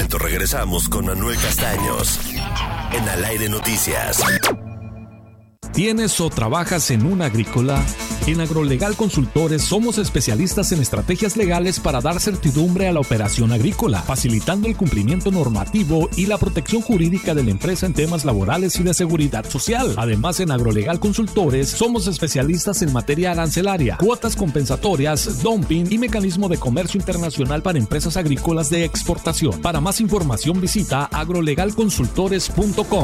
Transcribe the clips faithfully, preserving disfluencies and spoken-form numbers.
momento regresamos con Manuel Castaños en Al Aire Noticias. ¿Tienes o trabajas en una agrícola? En Agrolegal Consultores somos especialistas en estrategias legales para dar certidumbre a la operación agrícola, facilitando el cumplimiento normativo y la protección jurídica de la empresa en temas laborales y de seguridad social. Además, en Agrolegal Consultores somos especialistas en materia arancelaria, cuotas compensatorias, dumping y mecanismo de comercio internacional para empresas agrícolas de exportación. Para más información visita agrolegal consultores punto com.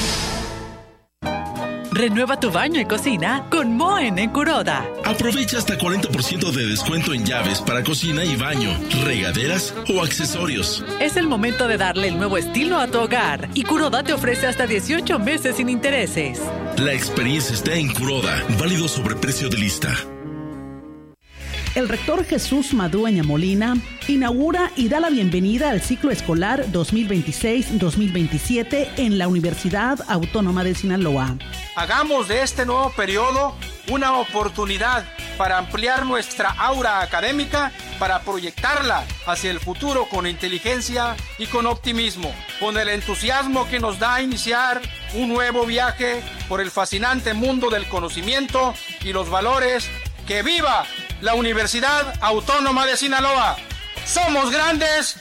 Renueva tu baño y cocina con Moen en Kuroda. Aprovecha hasta cuarenta por ciento de descuento en llaves para cocina y baño, regaderas o accesorios. Es el momento de darle el nuevo estilo a tu hogar y Kuroda te ofrece hasta dieciocho meses sin intereses. La experiencia está en Kuroda, válido sobre precio de lista. El rector Jesús Madueña Molina inaugura y da la bienvenida al ciclo escolar dos mil veintiséis dos mil veintisiete en la Universidad Autónoma de Sinaloa. Hagamos de este nuevo periodo una oportunidad para ampliar nuestra aura académica, para proyectarla hacia el futuro con inteligencia y con optimismo, con el entusiasmo que nos da iniciar un nuevo viaje por el fascinante mundo del conocimiento y los valores. ¡Que viva la Universidad Autónoma de Sinaloa! ¡Somos grandes!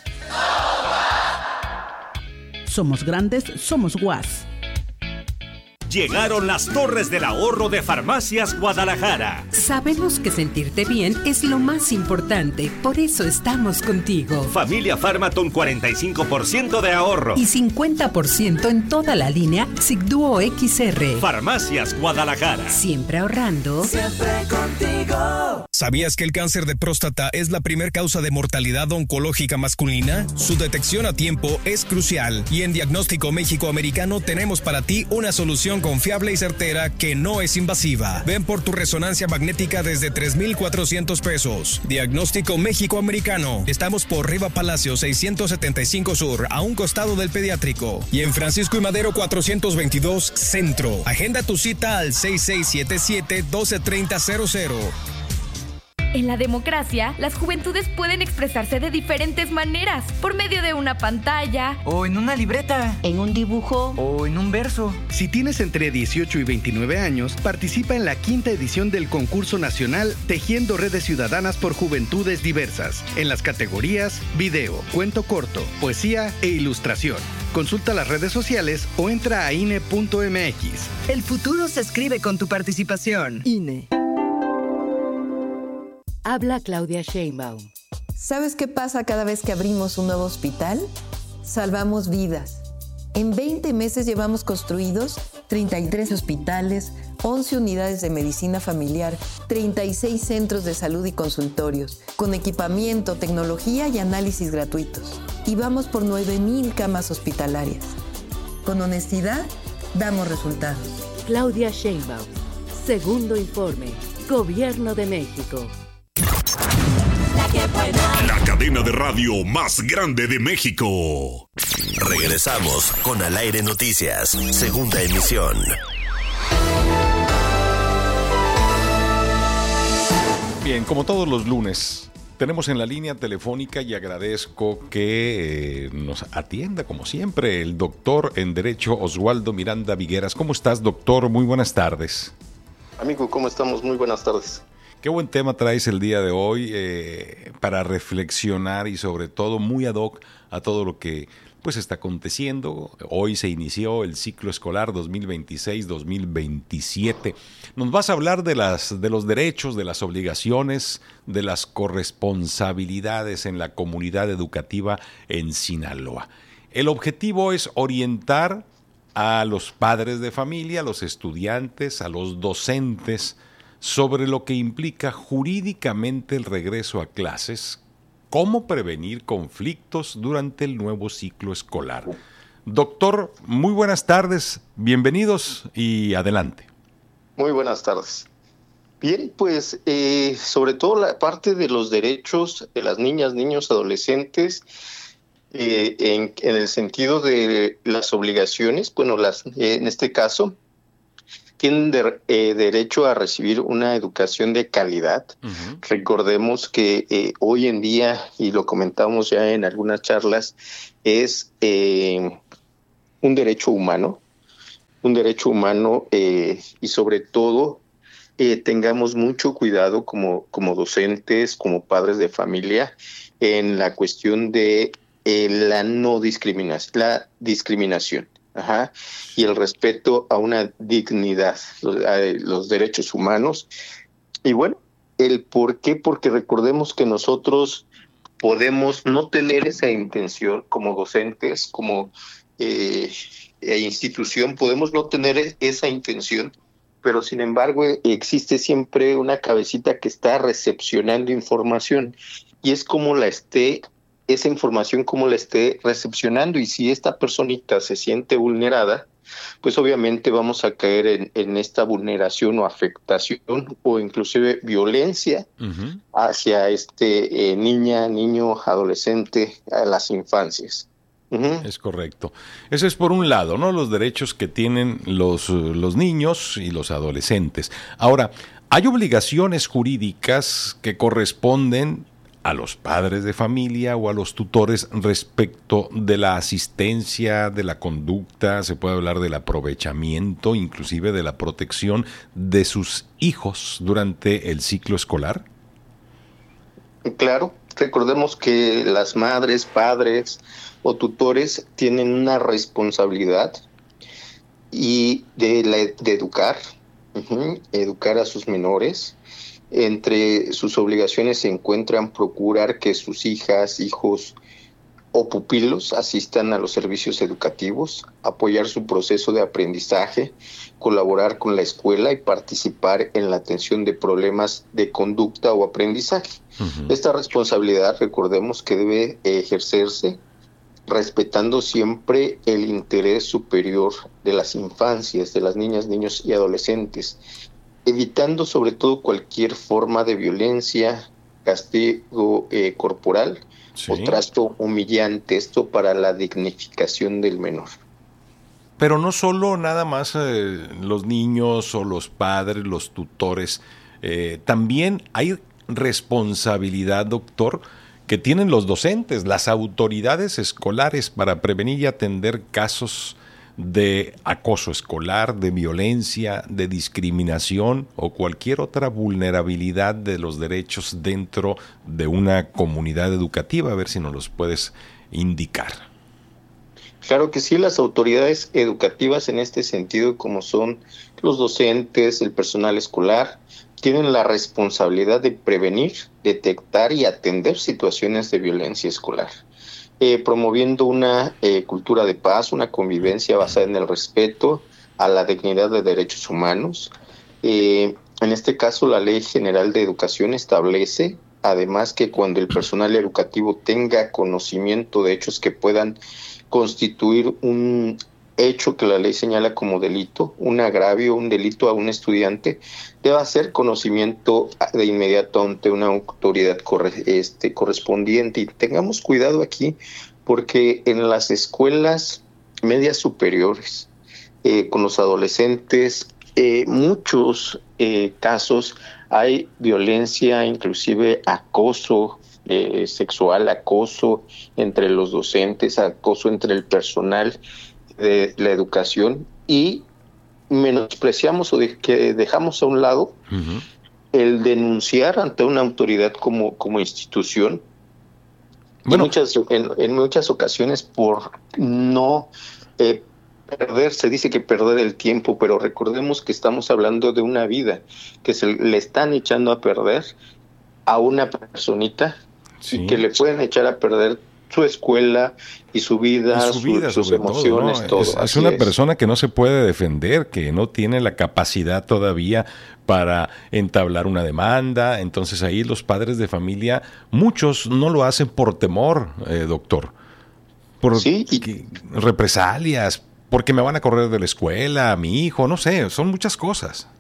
Somos grandes, somos U A S. Llegaron las Torres del Ahorro de Farmacias Guadalajara. Sabemos que sentirte bien es lo más importante, por eso estamos contigo. Familia Farmaton, cuarenta y cinco por ciento de ahorro. Y cincuenta por ciento en toda la línea Sigduo X R. Farmacias Guadalajara. Siempre ahorrando. Siempre contigo. ¿Sabías que el cáncer de próstata es la primer causa de mortalidad oncológica masculina? Su detección a tiempo es crucial y en Diagnóstico México Americano tenemos para ti una solución confiable y certera que no es invasiva. Ven por tu resonancia magnética desde tres mil cuatrocientos pesos. Diagnóstico México Americano. Estamos por Riva Palacio seiscientos setenta y cinco Sur, a un costado del pediátrico. Y en Francisco y Madero cuatrocientos veintidós Centro. Agenda tu cita al seis seis siete siete, uno dos tres cero cero. En la democracia, las juventudes pueden expresarse de diferentes maneras, por medio de una pantalla, o en una libreta, en un dibujo, o en un verso. Si tienes entre dieciocho y veintinueve años, participa en la quinta edición del concurso nacional Tejiendo Redes Ciudadanas por Juventudes Diversas, en las categorías video, cuento corto, poesía e ilustración. Consulta las redes sociales o entra a I N E punto M X. El futuro se escribe con tu participación. I N E. Habla Claudia Sheinbaum. ¿Sabes qué pasa cada vez que abrimos un nuevo hospital? Salvamos vidas. En veinte meses llevamos construidos treinta y tres hospitales, once unidades de medicina familiar, treinta y seis centros de salud y consultorios, con equipamiento, tecnología y análisis gratuitos. Y vamos por nueve mil camas hospitalarias. Con honestidad, damos resultados. Claudia Sheinbaum. Segundo informe. Gobierno de México. La cadena de radio más grande de México. Regresamos con Al Aire Noticias, segunda emisión. Bien, como todos los lunes, tenemos en la línea telefónica y agradezco que eh, nos atienda, como siempre, el doctor en Derecho Oswaldo Miranda Vigueras. ¿Cómo estás, doctor? Muy buenas tardes. Amigo, ¿cómo estamos? Muy buenas tardes. Qué buen tema traes el día de hoy eh, para reflexionar y sobre todo muy ad hoc a todo lo que pues está aconteciendo. Hoy se inició el ciclo escolar dos mil veintiséis dos mil veintisiete. Nos vas a hablar de las de los derechos, de las obligaciones, de las corresponsabilidades en la comunidad educativa en Sinaloa. El objetivo es orientar a los padres de familia, a los estudiantes, a los docentes sobre lo que implica jurídicamente el regreso a clases, cómo prevenir conflictos durante el nuevo ciclo escolar. Doctor, muy buenas tardes, bienvenidos y adelante. Muy buenas tardes. Bien, pues eh, sobre todo la parte de los derechos de las niñas, niños, adolescentes, eh, en, en el sentido de las obligaciones, bueno, las eh, en este caso, tienen de, eh, derecho a recibir una educación de calidad. Uh-huh. Recordemos que eh, hoy en día, y lo comentamos ya en algunas charlas, es eh, un derecho humano, un derecho humano eh, y sobre todo eh, tengamos mucho cuidado como, como docentes, como padres de familia, en la cuestión de eh, la no discriminación, la discriminación. Ajá, y el respeto a una dignidad, a los derechos humanos. Y bueno, el por qué, porque recordemos que nosotros podemos no tener esa intención como docentes, como eh, institución, podemos no tener esa intención, pero sin embargo existe siempre una cabecita que está recepcionando información, y es como la esté esa información como la esté recepcionando, y si esta personita se siente vulnerada, pues obviamente vamos a caer en, en esta vulneración o afectación o inclusive violencia uh-huh. hacia este eh, niña, niño, adolescente, a las infancias. Uh-huh. Es correcto. Eso es por un lado, ¿no? Los derechos que tienen los, los niños y los adolescentes. Ahora, hay obligaciones jurídicas que corresponden a los padres de familia o a los tutores respecto de la asistencia, de la conducta, se puede hablar del aprovechamiento, inclusive de la protección de sus hijos durante el ciclo escolar. Claro, recordemos que las madres, padres o tutores tienen una responsabilidad y de, la, de educar, uh-huh, educar a sus menores. Entre sus obligaciones se encuentran procurar que sus hijas, hijos o pupilos asistan a los servicios educativos, apoyar su proceso de aprendizaje, colaborar con la escuela y participar en la atención de problemas de conducta o aprendizaje. Uh-huh. Esta responsabilidad, recordemos que debe ejercerse respetando siempre el interés superior de las infancias, de las niñas, niños y adolescentes, evitando sobre todo cualquier forma de violencia, castigo eh, corporal sí. o trato humillante, esto para la dignificación del menor. Pero no solo nada más eh, los niños o los padres, los tutores, eh, también hay responsabilidad, doctor, que tienen los docentes, las autoridades escolares para prevenir y atender casos de acoso escolar, de violencia, de discriminación o cualquier otra vulnerabilidad de los derechos dentro de una comunidad educativa. A ver si nos los puedes indicar. Claro que sí, las autoridades educativas en este sentido, como son los docentes, el personal escolar, tienen la responsabilidad de prevenir, detectar y atender situaciones de violencia escolar. Eh, promoviendo una eh, cultura de paz, una convivencia basada en el respeto a la dignidad de derechos humanos. Eh, en este caso, la Ley General de Educación establece, además, que cuando el personal educativo tenga conocimiento de hechos que puedan constituir un hecho que la ley señala como delito, un agravio, un delito a un estudiante, debe hacer conocimiento de inmediato ante una autoridad corre, este, correspondiente. Y tengamos cuidado aquí, porque en las escuelas medias superiores, eh, con los adolescentes, eh, muchos eh, casos hay violencia, inclusive acoso eh, sexual, acoso entre los docentes, acoso entre el personal de la educación, y menospreciamos o de, que dejamos a un lado uh-huh. el denunciar ante una autoridad como, como institución. Bueno, en muchas, en, en muchas ocasiones por no eh, perder, se dice que perder el tiempo, pero recordemos que estamos hablando de una vida que se le están echando a perder a una personita sí. y que le pueden echar a perder su escuela y su vida, y su vida su, sus emociones, todo. ¿no? todo. Es, es una es. persona que no se puede defender, que no tiene la capacidad todavía para entablar una demanda. Entonces ahí los padres de familia, muchos no lo hacen por temor, eh, doctor, por sí, y... que, represalias, porque me van a correr de la escuela, a mi hijo, no sé, son muchas cosas.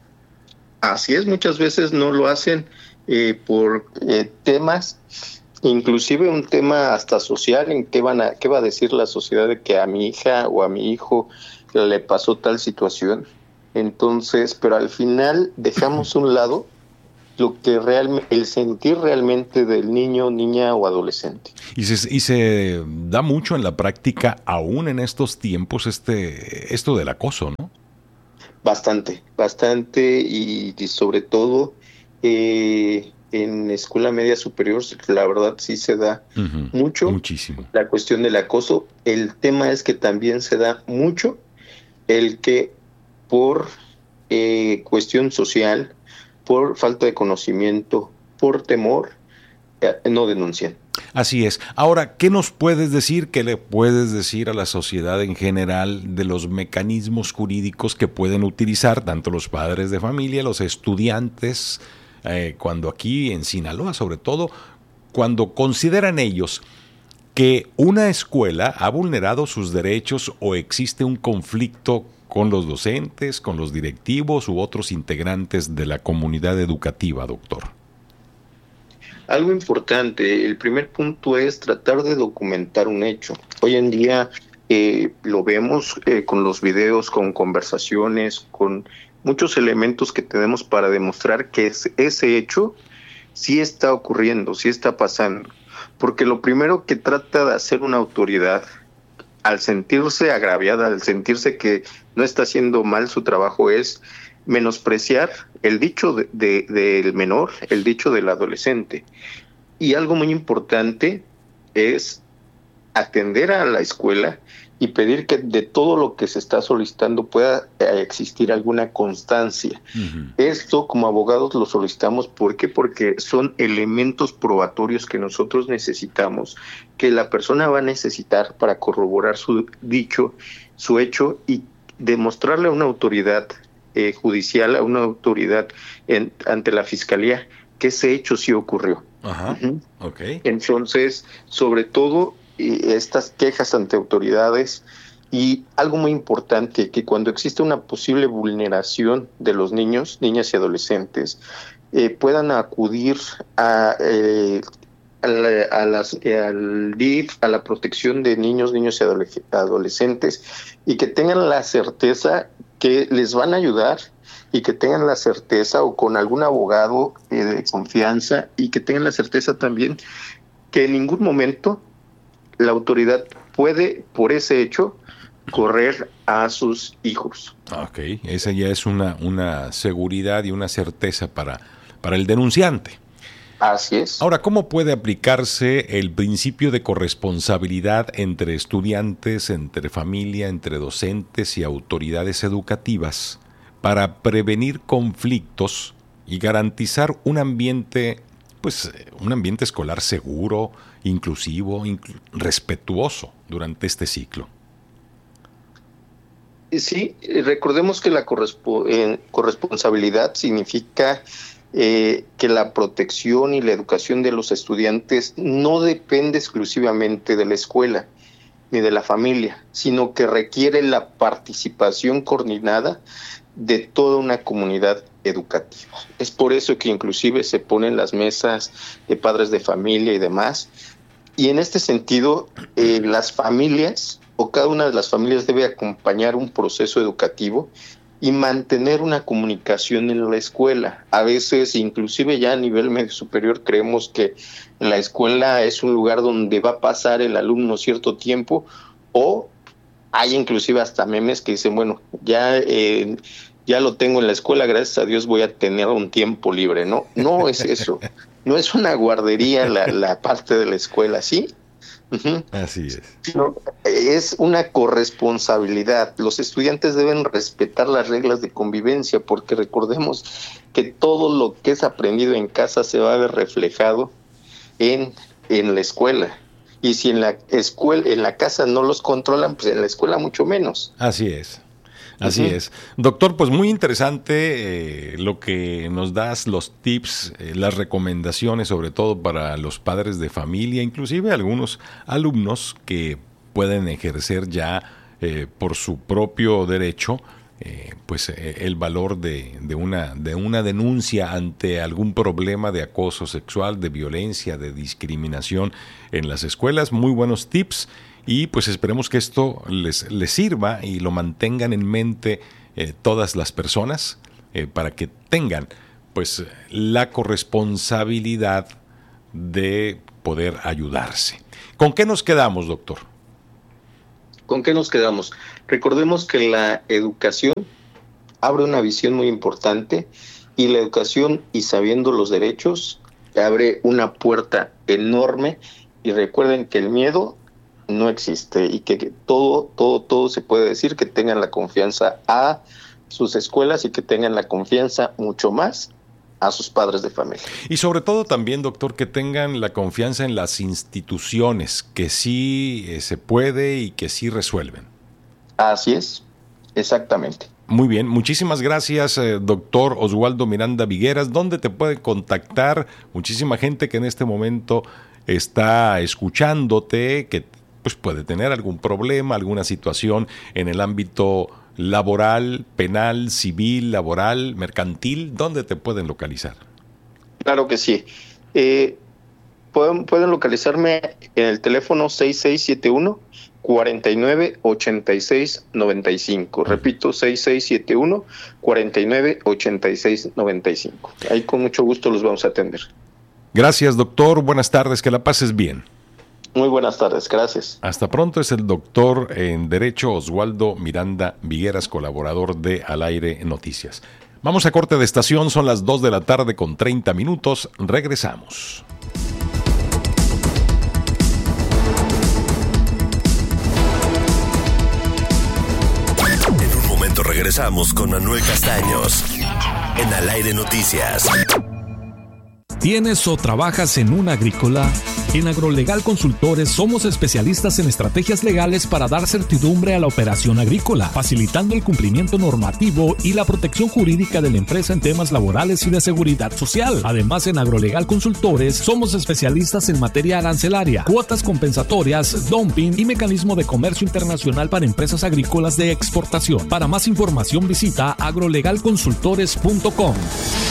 Así es, muchas veces no lo hacen eh, por eh, temas, inclusive un tema hasta social, en qué van a, qué va a decir la sociedad de que a mi hija o a mi hijo le pasó tal situación. Entonces, pero al final dejamos a un lado lo que realmente, el sentir realmente del niño, niña o adolescente. Y se, y se da mucho en la práctica, aún en estos tiempos, este esto del acoso, ¿no? Bastante, bastante, y, y sobre todo eh, en escuela media superior, la verdad sí se da uh-huh, mucho. Muchísimo. La cuestión del acoso. El tema es que también se da mucho el que por eh, cuestión social, por falta de conocimiento, por temor, eh, no denuncian. Así es. Ahora, ¿qué nos puedes decir, qué le puedes decir a la sociedad en general de los mecanismos jurídicos que pueden utilizar tanto los padres de familia, los estudiantes, eh, cuando aquí en Sinaloa, sobre todo, cuando consideran ellos que una escuela ha vulnerado sus derechos o existe un conflicto con los docentes, con los directivos u otros integrantes de la comunidad educativa, doctor? Algo importante, el primer punto es tratar de documentar un hecho. Hoy en día eh, lo vemos eh, con los videos, con conversaciones, con muchos elementos que tenemos para demostrar que es, ese hecho sí está ocurriendo, sí está pasando. Porque lo primero que trata de hacer una autoridad, al sentirse agraviada, al sentirse que no está haciendo mal su trabajo, es menospreciar el dicho de, de, del menor, el dicho del adolescente. Y algo muy importante es atender a la escuela y pedir que de todo lo que se está solicitando pueda existir alguna constancia. Uh-huh. Esto, como abogados, lo solicitamos. ¿Por qué? Porque son elementos probatorios que nosotros necesitamos, que la persona va a necesitar para corroborar su dicho, su hecho, y demostrarle a una autoridad eh, judicial, a una autoridad en, ante la fiscalía, que ese hecho sí ocurrió. Ajá. Uh-huh. Okay. Entonces, sobre todo, y estas quejas ante autoridades, y algo muy importante, que cuando existe una posible vulneración de los niños, niñas y adolescentes, eh, puedan acudir a, eh, a, la, a las, eh, al D I F, a la protección de niños, niños y adole- adolescentes, y que tengan la certeza que les van a ayudar, y que tengan la certeza, o con algún abogado eh, de confianza, y que tengan la certeza también que en ningún momento la autoridad puede, por ese hecho, correr a sus hijos. Ok, esa ya es una, una seguridad y una certeza para, para el denunciante. Así es. Ahora, ¿cómo puede aplicarse el principio de corresponsabilidad entre estudiantes, entre familia, entre docentes y autoridades educativas para prevenir conflictos y garantizar un ambiente, pues, un ambiente escolar seguro, inclusivo, inclu- respetuoso durante este ciclo? Sí, recordemos que la correspo- eh, corresponsabilidad significa eh, que la protección y la educación de los estudiantes no depende exclusivamente de la escuela ni de la familia, sino que requiere la participación coordinada de toda una comunidad educativa. Es por eso que inclusive se ponen las mesas de padres de familia y demás. Y en este sentido, eh, las familias, o cada una de las familias, debe acompañar un proceso educativo y mantener una comunicación en la escuela. A veces, inclusive ya a nivel medio superior, creemos que la escuela es un lugar donde va a pasar el alumno cierto tiempo, o hay inclusive hasta memes que dicen, bueno, ya eh, ya lo tengo en la escuela, gracias a Dios voy a tener un tiempo libre. No, no es eso. No es una guardería la, la parte de la escuela, ¿sí? Uh-huh. Así es. No, es una corresponsabilidad. Los estudiantes deben respetar las reglas de convivencia, porque recordemos que todo lo que es aprendido en casa se va a ver reflejado en, en la escuela. Y si en la escuela, en la casa no los controlan, pues en la escuela mucho menos. Así es. Así uh-huh. es. Doctor, pues muy interesante eh, lo que nos das, los tips, eh, las recomendaciones, sobre todo para los padres de familia, inclusive algunos alumnos que pueden ejercer ya eh, por su propio derecho eh, pues eh, el valor de, de, una, de una denuncia ante algún problema de acoso sexual, de violencia, de discriminación en las escuelas. Muy buenos tips. Y pues esperemos que esto les, les sirva y lo mantengan en mente eh, todas las personas eh, para que tengan pues la corresponsabilidad de poder ayudarse. ¿Con qué nos quedamos, doctor? ¿Con qué nos quedamos? Recordemos que la educación abre una visión muy importante, y la educación y sabiendo los derechos abre una puerta enorme, y recuerden que el miedo no existe y que todo, todo, todo se puede decir, que tengan la confianza a sus escuelas y que tengan la confianza mucho más a sus padres de familia. Y sobre todo también, doctor, que tengan la confianza en las instituciones, que sí eh, se puede y que sí resuelven. Así es, exactamente. Muy bien, muchísimas gracias, eh, doctor Oswaldo Miranda Vigueras. ¿Dónde te pueden contactar? Muchísima gente que en este momento está escuchándote, que pues puede tener algún problema, alguna situación en el ámbito laboral, penal, civil, laboral, mercantil. ¿Dónde te pueden localizar? Claro que sí. Eh, pueden, pueden localizarme en el teléfono seis seis siete uno, cuatro nueve ocho seis nueve cinco. Repito, seis seis siete uno, cuatro nueve ocho seis nueve cinco. Ahí con mucho gusto los vamos a atender. Gracias, doctor. Buenas tardes. Que la pases bien. Muy buenas tardes, gracias. Hasta pronto. Es el doctor en Derecho Oswaldo Miranda Vigueras, colaborador de Al Aire Noticias. Vamos a corte de estación, son las dos de la tarde con treinta minutos. Regresamos. En un momento regresamos con Manuel Castaños en Al Aire Noticias. ¿Tienes o trabajas en una agrícola? En Agrolegal Consultores somos especialistas en estrategias legales para dar certidumbre a la operación agrícola, facilitando el cumplimiento normativo y la protección jurídica de la empresa en temas laborales y de seguridad social. Además, en Agrolegal Consultores somos especialistas en materia arancelaria, cuotas compensatorias, dumping y mecanismo de comercio internacional para empresas agrícolas de exportación. Para más información visita agrolegal consultores punto com.